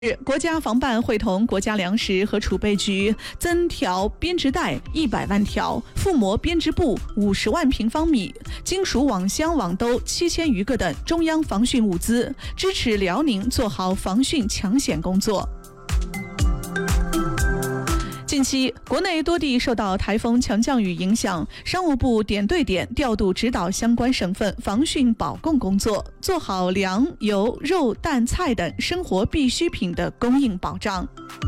国家防办会同国家粮食和储备局增调编织袋100万条，覆膜编织布50万平方米，金属网箱网兜7000余个等中央防汛物资，支持辽宁做好防汛抢险工作。近期，国内多地受到台风强降雨影响，商务部点对点调度指导相关省份防汛保供工作，做好粮、油、肉、蛋、菜等生活必需品的供应保障。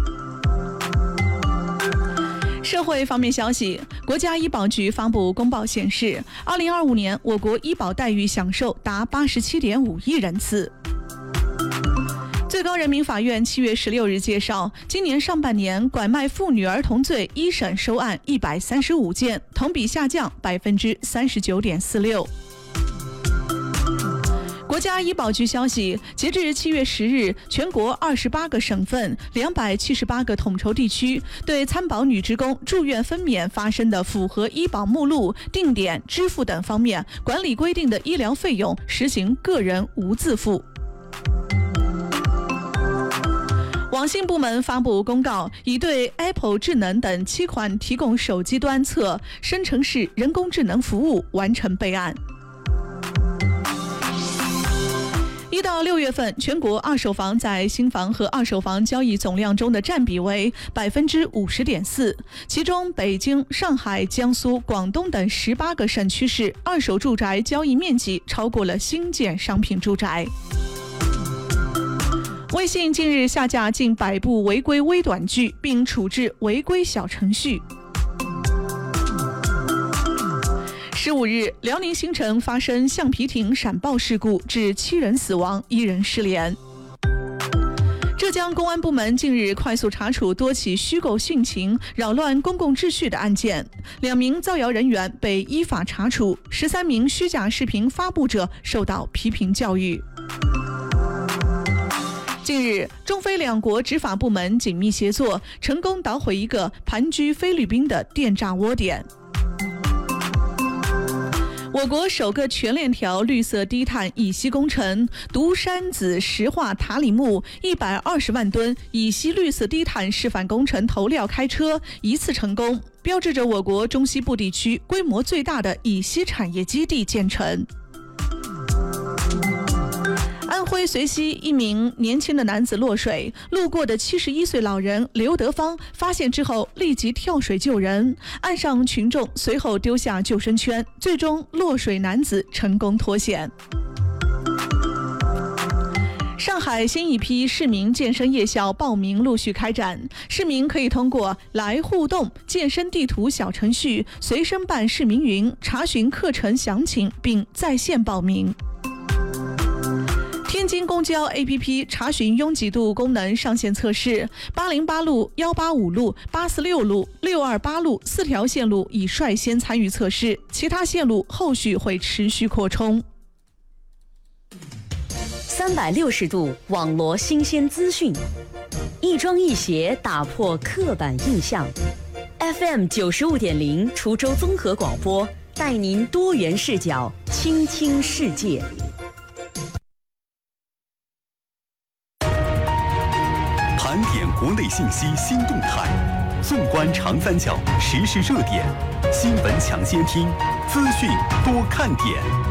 社会方面消息，国家医保局发布公报显示，2025年我国医保待遇享受达87.5亿人次。最高人民法院7月16日介绍，今年上半年拐卖妇女儿童罪一审收案135件，同比下降39.46%。国家医保局消息，截至7月10日，全国28个省份、278个统筹地区对参保女职工住院分娩发生的符合医保目录、定点、支付等方面管理规定的医疗费用实行个人无自付。网信部门发布公告，已对 Apple 智能等7款提供手机端测生成式人工智能服务完成备案。1到6月份，全国二手房在新房和二手房交易总量中的占比为50.4%，其中北京、上海、江苏、广东等18个省区市二手住宅交易面积超过了新建商品住宅。微信近日下架近100部违规微短剧，并处置违规小程序。15日，辽宁新城发生橡皮艇闪爆事故，致7人死亡，1人失联。浙江公安部门近日快速查处多起虚构殉情、扰乱公共秩序的案件，2名造谣人员被依法查处，13名虚假视频发布者受到批评教育。近日，中非两国执法部门紧密协作，成功捣毁一个盘踞菲律宾的电诈窝点。我国首个全链条绿色低碳乙烯工程——独山子石化塔里木120万吨乙烯绿色低碳示范工程投料开车一次成功，标志着我国中西部地区规模最大的乙烯产业基地建成。安徽遂溪一名年轻的男子落水，路过的71岁老人刘德芳发现之后立即跳水救人，岸上群众随后丢下救生圈，最终落水男子成功脱险。上海新一批市民健身夜校报名陆续开展，市民可以通过来互动健身地图小程序随身办市民云查询课程详情并在线报名。天津公交 APP 查询拥挤度功能上线测试，808路、185路、846路、628路4条线路已率先参与测试，其他线路后续会持续扩充。 360度网罗新鲜资讯，一庄一协打破刻板印象。FM 95.0滁州综合广播，带您多元视角倾听世界。 盘点国内信息新动态，纵观长三角时事热点，新闻抢先听，资讯多看点。